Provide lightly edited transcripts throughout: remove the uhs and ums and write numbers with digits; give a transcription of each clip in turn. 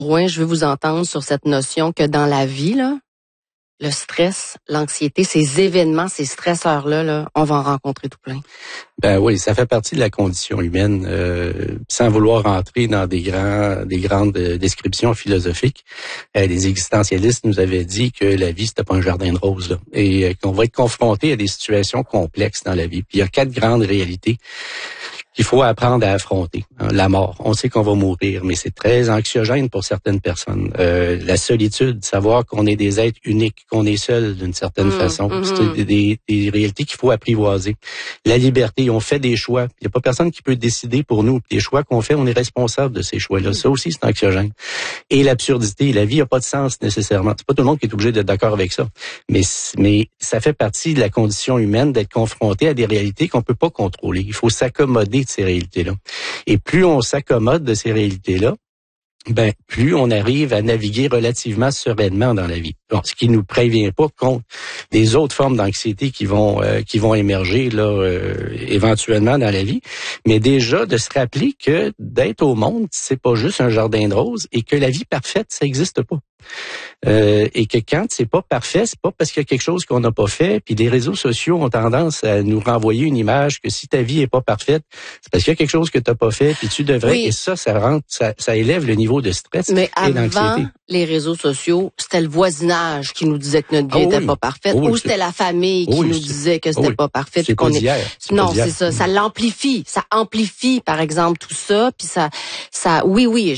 Drouin, je veux vous entendre sur cette notion que dans la vie, là, le stress, l'anxiété, ces événements, ces stresseurs-là, là, on va en rencontrer tout plein. Ben oui, ça fait partie de la condition humaine, sans vouloir rentrer dans des grandes descriptions philosophiques. Les existentialistes nous avaient dit que la vie, c'était pas un jardin de roses, là, et qu'on va être confronté à des situations complexes dans la vie. Puis il y a 4 grandes réalités qu'il faut apprendre à affronter. La mort, on sait qu'on va mourir, mais c'est très anxiogène pour certaines personnes. La solitude, savoir qu'on est des êtres uniques, qu'on est seul d'une certaine façon. C'est des réalités qu'il faut apprivoiser. La liberté, on fait des choix. Il n'y a pas personne qui peut décider pour nous. Les choix qu'on fait, on est responsable de ces choix-là. Ça aussi, c'est anxiogène. Et l'absurdité, la vie n'a pas de sens nécessairement. C'est pas tout le monde qui est obligé d'être d'accord avec ça. Mais ça fait partie de la condition humaine d'être confronté à des réalités qu'on peut pas contrôler. Il faut s'accommoder de ces réalités-là. Et plus on s'accommode de ces réalités-là, ben plus on arrive à naviguer relativement sereinement dans la vie. Bon, ce qui nous prévient pas contre des autres formes d'anxiété qui vont émerger là éventuellement dans la vie, mais déjà de se rappeler que d'être au monde, c'est pas juste un jardin de roses et que la vie parfaite, ça existe pas. Et que quand c'est pas parfait, c'est pas parce qu'il y a quelque chose qu'on n'a pas fait. Puis les réseaux sociaux ont tendance à nous renvoyer une image que si ta vie est pas parfaite, c'est parce qu'il y a quelque chose que t'as pas fait. Puis tu devrais. Oui. Et ça élève le niveau de stress mais et d'anxiété. Avant les réseaux sociaux, c'était le voisinage qui nous disait que notre vie était pas parfaite, ou c'était la famille qui nous disait que c'était pas parfait. C'est pas d'hier. Non, c'est ça. Ça l'amplifie. Ça amplifie, par exemple, tout ça. Puis ça. Oui, oui,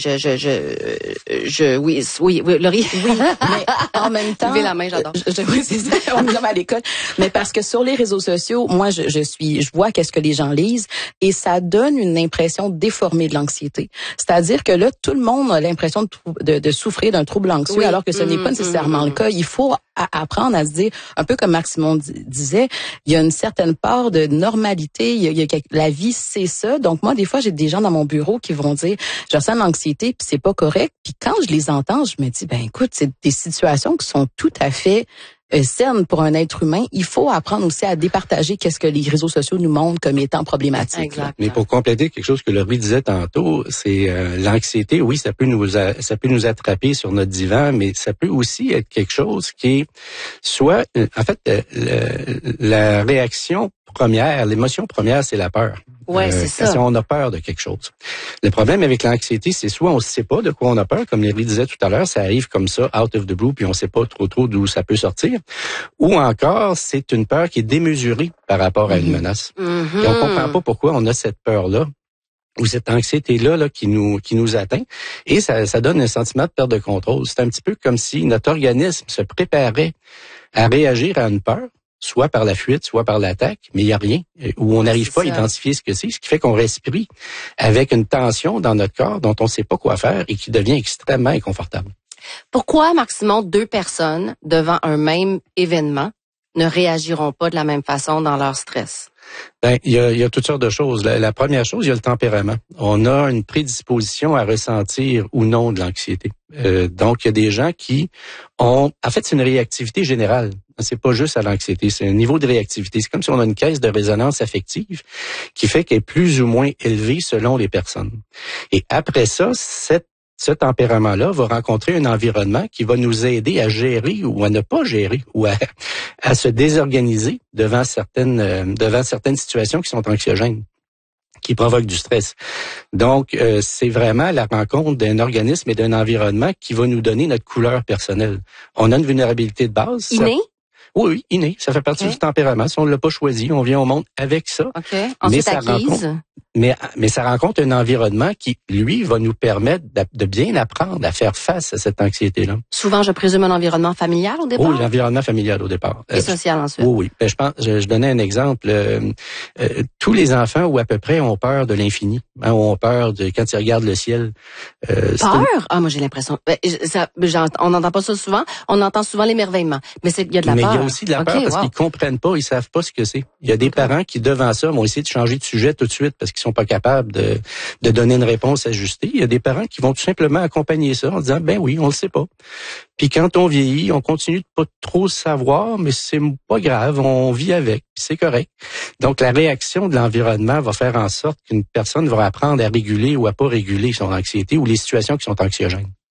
oui, Laurie. Oui, mais en même temps, levez la main, j'adore. Oui, c'est ça, on est à l'école. Mais parce que sur les réseaux sociaux, moi, je vois qu'est-ce que les gens lisent et ça donne une impression déformée de l'anxiété. C'est-à-dire que là, tout le monde a l'impression de souffrir d'un trouble anxieux, alors que ce n'est pas nécessairement le cas. Il faut apprendre à se dire, un peu comme Marc Simon disait, il y a une certaine part de normalité. Il y a la vie, c'est ça. Donc moi, des fois, j'ai des gens dans mon bureau qui vont dire, je ressens de l'anxiété, puis c'est pas correct. Puis quand je les entends, je me dis, ben écoute, c'est des situations qui sont tout à fait saines pour un être humain. Il faut apprendre aussi à départager qu'est-ce que les réseaux sociaux nous montrent comme étant problématique. Exact. Mais pour compléter quelque chose que Laurie disait tantôt, c'est l'anxiété. Oui, ça peut nous attraper sur notre divan, mais ça peut aussi être quelque chose qui est soit, en fait, la réaction première, l'émotion première, c'est la peur. Ouais, c'est ça. On a peur de quelque chose. Le problème avec l'anxiété, c'est soit on ne sait pas de quoi on a peur, comme Laurie disait tout à l'heure, ça arrive comme ça, out of the blue, puis on ne sait pas trop d'où ça peut sortir. Ou encore, c'est une peur qui est démesurée par rapport à une menace. Et on comprend pas pourquoi on a cette peur-là ou cette anxiété-là qui nous atteint. Et ça donne un sentiment de perte de contrôle. C'est un petit peu comme si notre organisme se préparait à réagir à une peur, soit par la fuite, soit par l'attaque, mais il n'y a rien, où on n'arrive pas à identifier ce que c'est, ce qui fait qu'on respire avec une tension dans notre corps dont on ne sait pas quoi faire et qui devient extrêmement inconfortable. Pourquoi, Maximum, 2 personnes devant un même événement ne réagiront pas de la même façon dans leur stress? Ben, il y a toutes sortes de choses. La première chose, il y a le tempérament. On a une prédisposition à ressentir ou non de l'anxiété. Donc, il y a des gens qui ont... En fait, c'est une réactivité générale. C'est pas juste à l'anxiété, c'est un niveau de réactivité. C'est comme si on a une caisse de résonance affective qui fait qu'elle est plus ou moins élevée selon les personnes. Et après ça, ce tempérament-là va rencontrer un environnement qui va nous aider à gérer ou à ne pas gérer ou à se désorganiser devant certaines situations qui sont anxiogènes, qui provoquent du stress. Donc, c'est vraiment la rencontre d'un organisme et d'un environnement qui va nous donner notre couleur personnelle. On a une vulnérabilité de base. Innée? Oui, inné. Ça fait partie du tempérament. Si on ne l'a pas choisi, on vient au monde avec ça. Okay. Ensuite, acquise. Mais ça rencontre un environnement qui, lui, va nous permettre de bien apprendre à faire face à cette anxiété-là. Souvent, je présume un environnement familial au départ? Oui, l'environnement familial au départ. Et social ensuite? Oui. Ben, je donnais un exemple. Tous les enfants, ou à peu près, ont peur de l'infini. Ont peur quand ils regardent le ciel. Peur? Moi, j'ai l'impression. On n'entend pas ça souvent. On entend souvent l'émerveillement. Mais il y a de la peur. Mais il y a aussi de la peur parce qu'ils comprennent pas, ils savent pas ce que c'est. Il y a des parents qui, devant ça, vont essayer de changer de sujet tout de suite parce qu'ils sont pas capables de donner une réponse ajustée. Il y a des parents qui vont tout simplement accompagner ça en disant, ben oui, on le sait pas. Puis quand on vieillit, on continue de pas trop savoir, mais c'est pas grave, on vit avec, puis c'est correct. Donc la réaction de l'environnement va faire en sorte qu'une personne va apprendre à réguler ou à pas réguler son anxiété ou les situations qui sont anxiogènes.